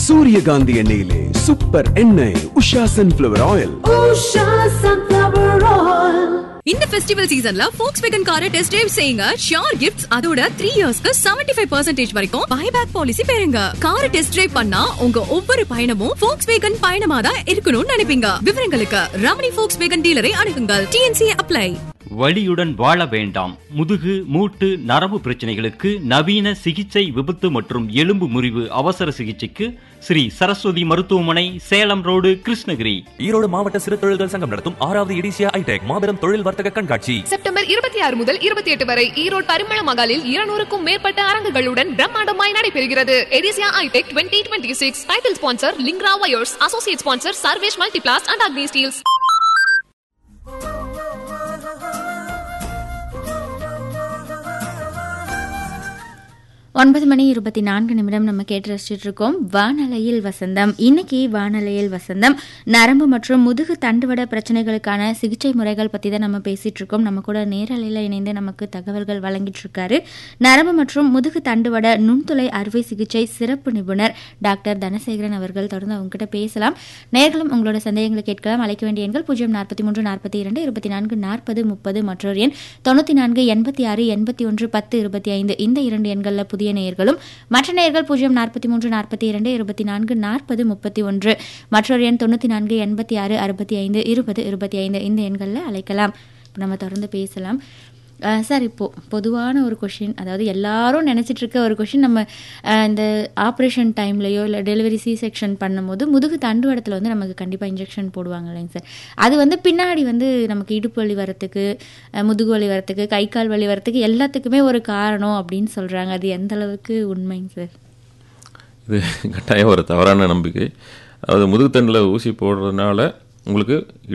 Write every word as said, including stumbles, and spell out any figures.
சூரியகாந்தி எண்ணெயிலே சூப்பர் எண்ணெய் Usha sunflower oil. Usha sunflower oil. இந்த ஃபெஸ்டிவல் சீசன்ல Volkswagen காரை டெஸ்ட் டிரைவ் செய்யுங்க. ஷியோர் கிஃப்ட்ஸ் அதோட த்ரீ இயர்ஸ்க்கு செவன்டி ஃபைவ் பர்சன்டேஜ் வரைக்கும் பைபேக் பாலிசி பெறுங்க. காரை டெஸ்ட் டிரைவ் பண்ணா உங்க ஒவ்வொரு பயணமும் Volkswagen பயணமா தான் இருக்கணும்னு நினைப்பீங்க. விவரங்களுக்கு Ramani Volkswagen டீலரை அணுகுங்கள். T N C apply. வலியுடன் வாழ வேண்டாம். முதுகு மூட்டு நரம்பு பிரச்சனைகளுக்கு நவீன சிகிச்சை, விபத்து மற்றும் எலும்பு முறிவு அவசர சிகிச்சைக்கு ஸ்ரீ சரஸ்வதி மருத்துவமனை, சேலம் ரோடு, கிருஷ்ணகிரி. ஈரோடு மாவட்ட சிறு தொழில்கள் சங்கம் நடத்தும் ஆறாவது எடிசியா ஐடெக் மாபெரும் தொழில் வர்த்தக கண்காட்சி செப்டம்பர் இருபத்தி ஆறு முதல் இருபத்தி எட்டு வரை ஈரோடு பரிமள மகாலில் இருநூறுக்கும் மேற்பட்ட அரங்குகளுடன் பிரம்மாண்டமாய் நடைபெறுகிறது. எடிசியா ஐடெக் twenty twenty six title sponsor லிங்க்ரா wires, associate sponsor Sarvesh Multiplast and Agni Steeles. ஒன்பது மணி இருபத்தி நான்கு நிமிடம் நம்ம கேட்டு ரசிச்சுட்டு இருக்கோம் வானலையில் வசந்தம். இன்னைக்கு வானலையில் வசந்தம் நரம்பு மற்றும் முதுகு தண்டுவட பிரச்சனைகளுக்கான சிகிச்சை முறைகள் பற்றி தான் நம்ம பேசிட்டு இருக்கோம். நம்ம கூட நேரலையில் இணைந்து நமக்கு தகவல்கள் வழங்கிட்டு இருக்காரு நரம்பு மற்றும் முதுகு தண்டுவட நுண்துளை அறுவை சிகிச்சை சிறப்பு நிபுணர் டாக்டர் தனசேகரன் அவர்கள். தொடர்ந்து அவங்க கிட்ட பேசலாம். நேர்களும் உங்களோட சந்தேகங்களை கேட்கலாம். அழைக்க வேண்டிய எண்கள் பூஜ்ஜியம் நாற்பத்தி மூன்று நாற்பத்தி இரண்டு இருபத்தி நான்கு நாற்பது முப்பது மற்றொரு எண் தொண்ணூற்றி நான்கு எண்பத்தி ஆறு எண்பத்தி ஒன்று பத்து இருபத்தி ஐந்து. இந்த இரண்டு எண்களில் புதிய நேயர்களும், மற்ற நேயர்கள் பூஜ்ஜியம் நாற்பத்தி மூன்று நாற்பத்தி இரண்டு இருபத்தி நான்கு நாற்பது முப்பத்தி ஒன்று மற்றொரு எண் தொண்ணூற்றி நான்கு எண்பத்தி ஆறு அறுபத்தி ஐந்து இருபது இருபத்தி ஐந்து. இந்த எண்களில் அழைக்கலாம். நம்ம தொடர்ந்து பேசலாம். சார், இப்போது பொதுவான ஒரு கொஷின், அதாவது எல்லாரும் நினச்சிட்டு இருக்க ஒரு கொஷின், நம்ம இந்த ஆப்ரேஷன் டைம்லையோ இல்லை டெலிவரி சி செக்ஷன் பண்ணும்போது முதுகு தண்டுவடத்தில் வந்து நமக்கு கண்டிப்பாக இன்ஜெக்ஷன் போடுவாங்க இல்லைங்க சார். அது வந்து பின்னாடி வந்து நமக்கு இடுப்பு வலி வரத்துக்கு, முதுகு வலி வரத்துக்கு, கை கால் வலி வரத்துக்கு எல்லாத்துக்குமே ஒரு காரணம் அப்படின்னு சொல்கிறாங்க. அது எந்த அளவுக்கு உண்மைங்க சார்? இது கட்டாயம் ஒரு தவறான நம்பிக்கை. அதாவது முதுகு தண்டில் ஊசி போடுறதுனால உங்களுக்கு